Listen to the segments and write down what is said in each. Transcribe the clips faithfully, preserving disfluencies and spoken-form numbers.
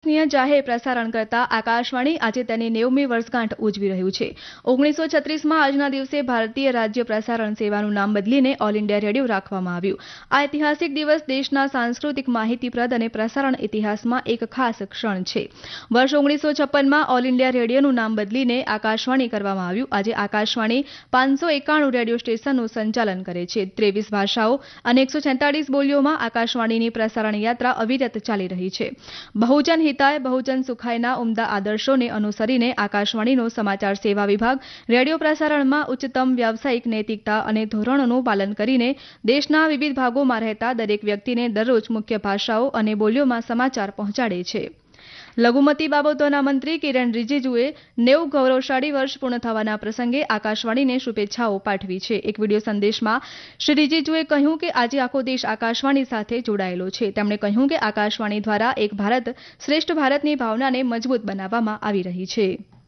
વિશ્વસનીય જાહેર પ્રસારણ કરતા આકાશવાણી આજે તેની નેવમી વર્ષગાંઠ ઉજવી રહ્યું છે. ઓગણીસો છત્રીસમાં આજના દિવસે ભારતીય રાજ્ય પ્રસારણ સેવાનું નામ બદલીને ઓલ ઇન્ડિયા રેડિયો રાખવામાં આવ્યું. આ ઐતિહાસિક દિવસ દેશના સાંસ્કૃતિક, માહિતીપ્રદ અને પ્રસારણ ઇતિહાસમાં એક ખાસ ક્ષણ છે. વર્ષ ઓગણીસો છપ્પનમાં ઓલ ઇન્ડિયા રેડિયોનું નામ બદલીને આકાશવાણી કરવામાં આવ્યું. આજે આકાશવાણી પાંચસો એકાણું રેડિયો સ્ટેશનનું સંચાલન કરે છે. ત્રેવીસ ભાષાઓ અને એકસો છેતાળીસ બોલીઓમાં આકાશવાણીની પ્રસારણ યાત્રા અવિરત ચાલી રહી છે. બહુજન હિતાય બહુજન સુખાયના ઉમદા આદર્શોને અનુસરીને આકાશવાણીનો સમાચાર સેવા વિભાગ રેડિયો પ્રસારણમાં ઉચ્ચતમ વ્યાવસાયિક નૈતિકતા અને ધોરણોનું પાલન કરીને દેશના વિવિધ ભાગોમાં રહેતા દરેક વ્યક્તિને દરરોજ મુખ્ય ભાષાઓ અને બોલીઓમાં સમાચાર પહોંચાડે છે. લઘુમતી બાબતોના મંત્રી કિરણ રિજિજુએ નેવું ગૌરવશાળી વર્ષ પૂર્ણ થવાના પ્રસંગે આકાશવાણીને શુભેચ્છાઓ પાઠવી છે. એક વિડીયો સંદેશમાં શ્રી રિજિજુએ કહ્યું કે આજે આખો દેશ આકાશવાણી સાથે જોડાયેલો છે. તેમણે કહ્યું કે આકાશવાણી દ્વારા એક ભારત શ્રેષ્ઠ ભારતની ભાવનાને મજબૂત બનાવવામાં આવી રહી છે.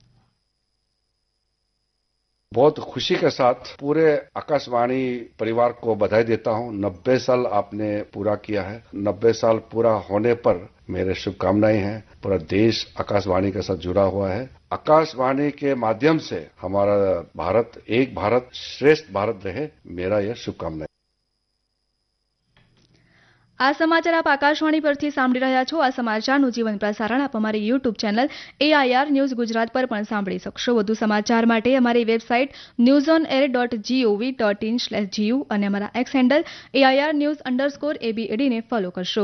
बहुत खुशी के साथ पूरे आकाशवाणी परिवार को बधाई देता हूं. नब्बे साल आपने पूरा किया है. नब्बे साल पूरा होने पर मेरे शुभकामनाएं हैं. पूरा देश आकाशवाणी के साथ जुड़ा हुआ है. आकाशवाणी के माध्यम से हमारा भारत एक भारत श्रेष्ठ भारत रहे, मेरा यह शुभकामनाएं. આ સમાચાર આપ આકાશવાણી પરથી સાંભળી રહ્યા છો. આ સમાચારનું જીવન પ્રસારણ આપ અમારી YouTube channel AIR news Gujarat પર પણ સાંભળી શકશો. વધુ સમાચાર માટે અમારી website news on air dot GOV dot in slash GU અને અમારા x handle AIR news underscore એબીએડીને follow કરશો.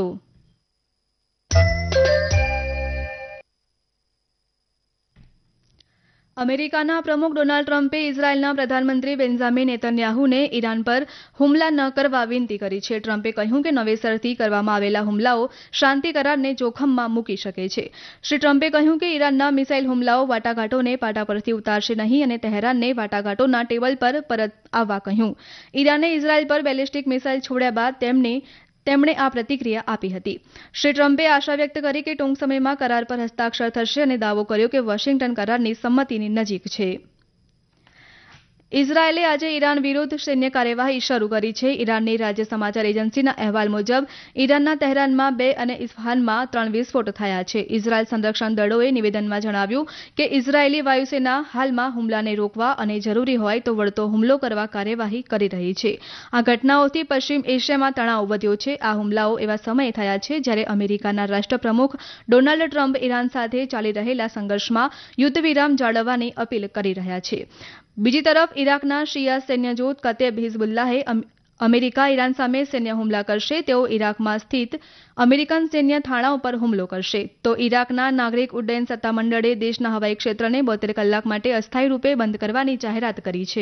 અમેરિકાના પ્રમુખ ડોનાલ્ડ ટ્રમ્પે ઇઝરાયેલના પ્રધાનમંત્રી બેન્જામિન નેતન્યાહુને ઈરાન પર હુમલા ન કરવા વિનંતી કરી છે. ટ્રમ્પે કહ્યું કે નવેસરથી કરવામાં આવેલા હુમલાઓ શાંતિ કરારને જોખમમાં મૂકી શકે છે. શ્રી ટ્રમ્પે કહ્યું કે ઈરાનના મિસાઇલ હુમલાઓ વાટાઘાટોને પાટા પરથી ઉતારશે નહીં અને તહેરાનને વાટાઘાટોના ટેબલ પર પરત આવવા કહ્યું. ઈરાને ઇઝરાયેલ પર બેલિસ્ટિક મિસાઇલ છોડ્યા બાદ તેમણે તેમણે આ પ્રતિક્રિયા આપી હતી. શ્રી ટ્રમ્પે આશા વ્યક્ત કરી કે ટૂંક સમયમાં કરાર પર હસ્તાક્ષર થશે અને દાવો કર્યો કે વોશિંગ્ટન કરારની સંમતિની નજીક છે. ઇઝરાયેલે આજે ઈરાન વિરુદ્ધ સૈન્ય કાર્યવાહી શરૂ કરી છે. ઈરાનની રાજ્ય સમાચાર એજન્સીના અહેવાલ મુજબ ઈરાનના તહેરાનમાં બે અને ઇસ્ફહાનમાં ત્રણ વિસ્ફોટ થયા છે. ઇઝરાયેલ સંરક્ષણ દળોએ નિવેદનમાં જણાવ્યું કે ઇઝરાયેલી વાયુસેના હાલમાં હુમલાને રોકવા અને જરૂરી હોય તો વળતો હુમલો કરવા કાર્યવાહી કરી રહી છે. આ ઘટનાઓથી પશ્ચિમ એશિયામાં તણાવ વધ્યો છે. આ હુમલાઓ એવા સમયે થયા છે જ્યારે અમેરિકાના રાષ્ટ્રપ્રમુખ ડોનાલ્ડ ટ્રમ્પ ઈરાન સાથે ચાલી રહેલા સંઘર્ષમાં યુદ્ધ વિરામ જાળવવાની અપીલ કરી રહ્યા છે. બીજી તરફ ઇરાકના શિયા સૈન્ય જૂથ કતેબ હિઝબુલ્લાહે અમેરિકા ઈરાન સામે સૈન્ય હુમલા કરશે તેઓ ઇરાકમાં સ્થિત અમેરિકન સૈન્ય થાણાઓ પર હુમલો કરશે તો ઇરાકના નાગરિક ઉડ્ડયન સત્તામંડળે દેશના હવાઈ ક્ષેત્રને બોતેર કલાક માટે અસ્થાયી રૂપે બંધ કરવાની જાહેરાત કરી છે.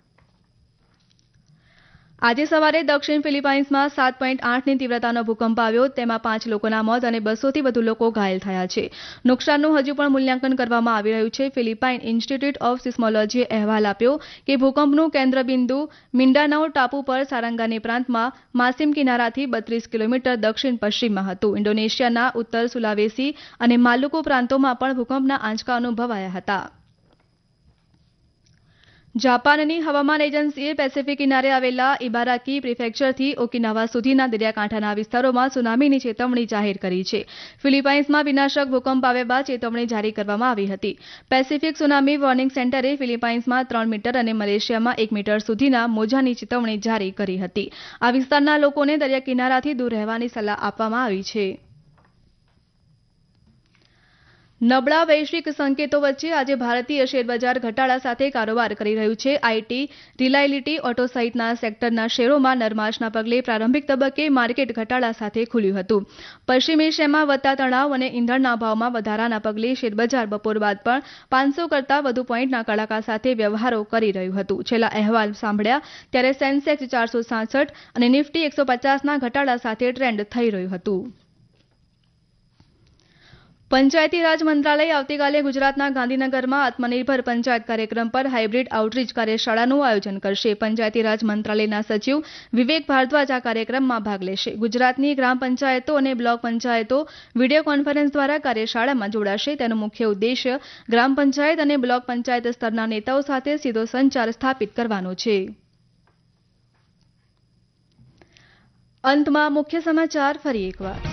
આજે સવારે દક્ષિણ ફિલિપાઇન્સમાં સાત પોઈન્ટ આઠની તીવ્રતાનો ભૂકંપ આવ્યો. તેમાં પાંચ લોકોના મોત અને બસોથી વધુ લોકો ઘાયલ થયા છે. નુકસાનનું હજુ પણ મૂલ્યાંકન કરવામાં આવી રહ્યું છે. ફિલિપાઇન ઇન્સ્ટિટ્યૂટ ઓફ સિસ્મોલોજીએ અહેવાલ આપ્યો કે ભૂકંપનું કેન્દ્રબિંદુ મિન્ડાનાઓ ટાપુ પર સારંગાની પ્રાંતમાં માસિમ કિનારાથી બત્રીસ કિલોમીટર દક્ષિણ પશ્ચિમમાં હતું. ઇન્ડોનેશિયાના ઉત્તર સુલાવેસી અને માલુકુ પ્રાંતોમાં પણ ભૂકંપના આંચકા અનુભવાયા હતા. જાપાનની હવામાન એજન્સીએ પેસિફિક કિનારે આવેલા ઇબારાકી પ્રિફેક્ચરથી ઓકિનાવા સુધીના દરિયાકાંઠાના વિસ્તારોમાં સુનામીની ચેતવણી જાહેર કરી છે. ફિલિપાઇન્સમાં વિનાશક ભૂકંપ આવ્યા બાદ ચેતવણી જારી કરવામાં આવી હતી. પેસિફિક સુનામી વોર્નિંગ સેન્ટરે ફિલિપાઇન્સમાં ત્રણ મીટર અને મલેશિયામાં એક મીટર સુધીના મોજાની ચેતવણી જારી કરી હતી. આ વિસ્તારના લોકોને દરિયા કિનારાથી દૂર રહેવાની સલાહ આપવામાં આવી છે. નબળા વૈશ્વિક સંકેતો વચ્ચે આજે ભારતીય શેરબજાર ઘટાડા સાથે કારોબાર કરી રહ્યું છે. આઈટી, રિલાયબિલિટી, ઓટો સહિતના સેક્ટરના શેરોમાં નરમાશના પગલે પ્રારંભિક તબક્કે માર્કેટ ઘટાડા સાથે ખુલ્યું હતું. પશ્ચિમ એશિયામાં વધતા તણાવ અને ઇંધણના ભાવમાં વધારાના પગલે શેરબજાર બપોર બાદ પણ પાંચસો કરતાં વધુ પોઈન્ટના કડાકા સાથે વ્યવહારો કરી રહ્યું હતું. છેલ્લા અહેવાલ સાંભળ્યા ત્યારે સેન્સેક્સ ચારસો સાસઠ અને નિફ્ટી એકસો પચાસના ઘટાડા સાથે ટ્રેન્ડ થઈ રહ્યું હતું. પંચાયતી રાજ મંત્રાલય આવતીકાલે ગુજરાતના ગાંધીનગરમાં આત્મનિર્ભર પંચાયત કાર્યક્રમ પર હાઇબ્રિડ આઉટરીચ કાર્યશાળાનું આયોજન કરશે. પંચાયતી રાજ મંત્રાલયના સચિવ વિવેક ભારદ્વાજ આ કાર્યક્રમમાં ભાગ લેશે. ગુજરાતની ગ્રામ પંચાયતો અને બ્લોક પંચાયતો વિડીયો કોન્ફરન્સ દ્વારા કાર્યશાળામાં જોડાશે. તેનો મુખ્ય ઉદ્દેશ્ય ગ્રામ પંચાયત અને બ્લોક પંચાયત સ્તરના નેતાઓ સાથે સીધો સંચાર સ્થાપિત કરવાનો છે. અંતમાં મુખ્ય સમાચાર ફરી એકવાર.